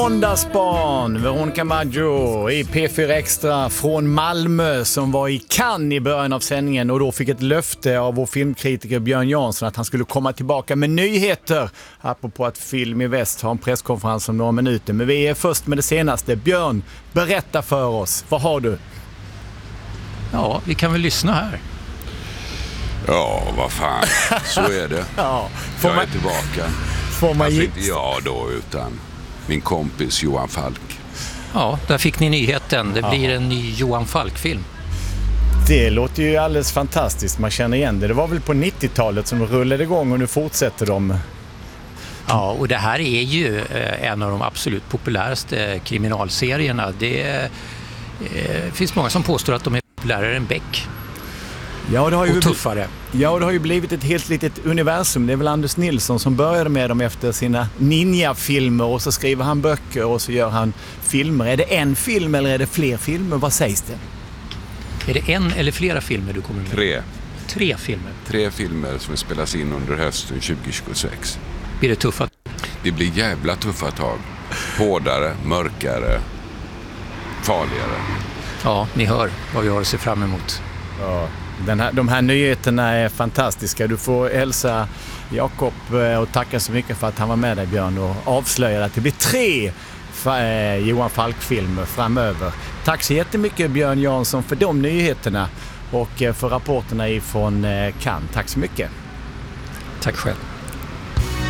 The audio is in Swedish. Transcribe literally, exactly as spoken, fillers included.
Måndagsbarn, Veronica Maggio i P fyra Extra från Malmö som var i Cannes i början av sändningen och då fick ett löfte av vår filmkritiker Björn Jansson att han skulle komma tillbaka med nyheter. Apropå att Film i Väst har en presskonferens om några minuter. Men vi är först med det senaste. Björn, berätta för oss. Vad har du? Ja, vi kan väl lyssna här. Ja, vad fan. Så är det. Ja, får jag man, är tillbaka. Får man alltså ge... inte jag då, utan min kompis Johan Falk. Ja, där fick ni nyheten. Det Ja. blir en ny Johan Falk-film. Det låter ju alldeles fantastiskt. Man känner igen det. Det var väl på nittiotalet som de rullade igång och nu fortsätter de. Ja, och det här är ju eh, en av de absolut populäraste kriminalserierna. Det eh, finns många som påstår att de är populärare än Beck. Ja, det har ju och tuffare. Ja, det har ju blivit ett helt litet universum. Det är väl Anders Nilsson som började med dem efter sina ninja-filmer och så skriver han böcker och så gör han filmer. Är det en film eller är det fler filmer? Vad sägs det? Är det en eller flera filmer du kommer med? Tre. Tre filmer. Tre filmer som spelas in under hösten tjugo tjugosex. Blir det tuffa? Det blir jävla tuffa tag. Hårdare, mörkare, farligare. Ja, ni hör vad vi har att se fram emot. Ja, den här, de här nyheterna är fantastiska. Du får hälsa Jakob och tacka så mycket för att han var med dig, Björn, och avslöjade att det blir tre eh, Johan Falk-filmer framöver. Tack så jättemycket, Björn Jansson, för de nyheterna och för rapporterna ifrån eh, Cannes. Tack så mycket. Tack själv.